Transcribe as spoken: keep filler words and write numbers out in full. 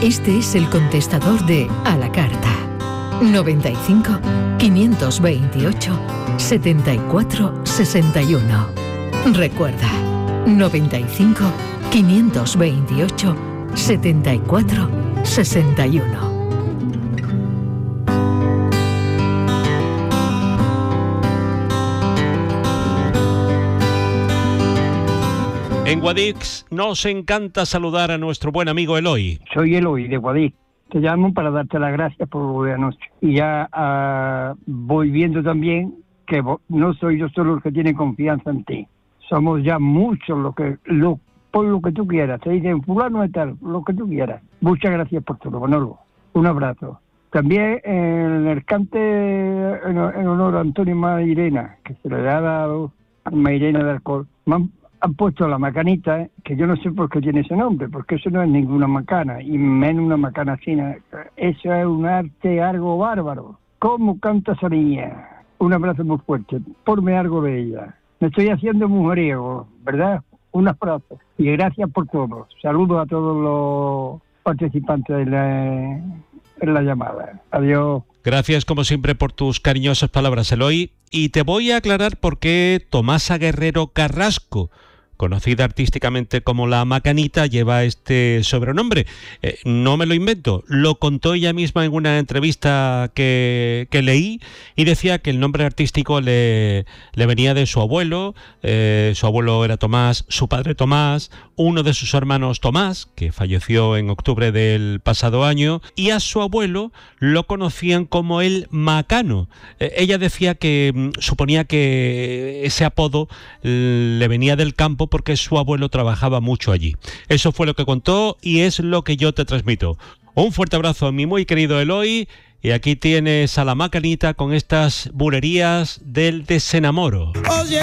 Este es el contestador de A la Carta. noventa y cinco, quinientos veintiocho, setenta y cuatro sesenta y uno. Recuerda, noventa y cinco, quinientos veintiocho, setenta y cuatro sesenta y uno. En Guadix nos encanta saludar a nuestro buen amigo Eloy. Soy Eloy de Guadix. Te llamo para darte las gracias por lo de anoche. Y ya uh, voy viendo también que no soy yo solo el que tiene confianza en ti. Somos ya muchos los que, lo, por lo que tú quieras. Te dicen fulano y tal, lo que tú quieras. Muchas gracias por todo, Manolo. Un abrazo. También en el cante en, en honor a Antonio Mairena, que se le ha dado a Mairena de Alcohol. Man, han puesto la macanita, ¿eh? Que yo no sé por qué tiene ese nombre, porque eso no es ninguna macana, y menos una macana china. Eso es un arte algo bárbaro. ¿Cómo canta esa niña? Un abrazo muy fuerte. Ponme algo de ella. Me estoy haciendo mujeriego, ¿verdad? Un abrazo. Y gracias por todo. Saludos a todos los participantes de la, en la llamada. Adiós. Gracias, como siempre, por tus cariñosas palabras, Eloy. Y te voy a aclarar por qué Tomasa Guerrero Carrasco, conocida artísticamente como La Macanita, lleva este sobrenombre. Eh, no me lo invento, lo contó ella misma en una entrevista que, que leí, y decía que el nombre artístico le, le venía de su abuelo. Eh, su abuelo era Tomás, su padre Tomás, uno de sus hermanos Tomás, que falleció en octubre del pasado año, y a su abuelo lo conocían como el Macano. Eh, ella decía que mm, suponía que ese apodo eh, le venía del campo porque su abuelo trabajaba mucho allí. Eso fue lo que contó y es lo que yo te transmito. Un fuerte abrazo, mi muy querido Eloy, y aquí tienes a La Macanita con estas bulerías del desenamoro. Oye,